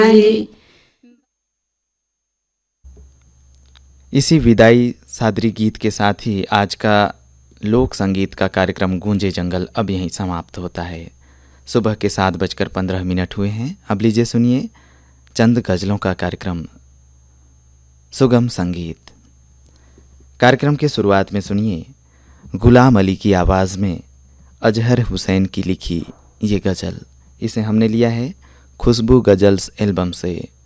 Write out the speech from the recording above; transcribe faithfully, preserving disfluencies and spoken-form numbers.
है। इसी विदाई सादरी गीत के साथ ही आज का लोक संगीत का कार्यक्रम गूंजे जंगल अब यहीं समाप्त होता है। सुबह के सात बजकर पंद्रह मिनट हुए हैं। अब लीजिए सुनिए चंद गज़लों का कार्यक्रम सुगम संगीत। कार्यक्रम के शुरुआत में सुनिए गुलाम अली की आवाज़ में अजहर हुसैन की लिखी ये गज़ल। इसे हमने लिया है खुशबू गज़ल्स एल्बम से।